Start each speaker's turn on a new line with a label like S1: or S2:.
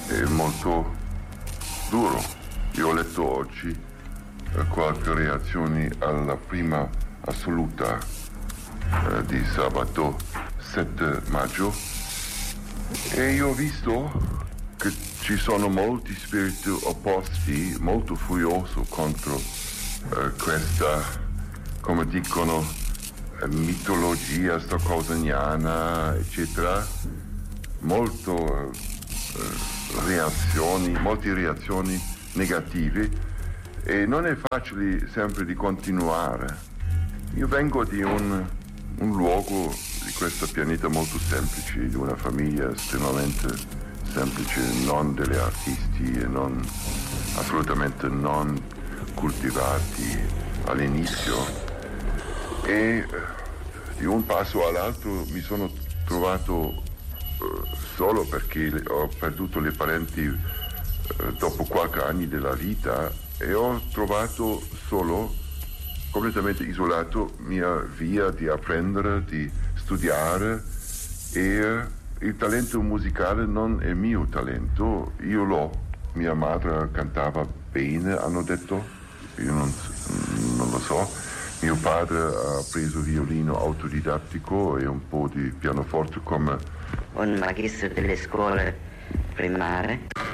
S1: è molto duro. Io ho letto oggi qualche reazioni alla prima assoluta di sabato 7 maggio e io ho visto che ci sono molti spiriti opposti, molto furiosi contro questa, come dicono, mitologia stockhausiana, eccetera. Molto molte reazioni negative e non è facile sempre di continuare. Io vengo di un luogo di questo pianeta molto semplice, di una famiglia estremamente semplice, non degli artisti e assolutamente non coltivati all'inizio e di un passo all'altro mi sono trovato solo perché ho perduto le parenti dopo qualche anno della vita e ho trovato solo, completamente isolato, mia via di apprendere, di studiare e il talento musicale non è mio talento, io l'ho. Mia madre cantava bene, hanno detto, io non lo so. Mio padre ha preso violino autodidattico e un po' di pianoforte come
S2: un magistro delle scuole primarie.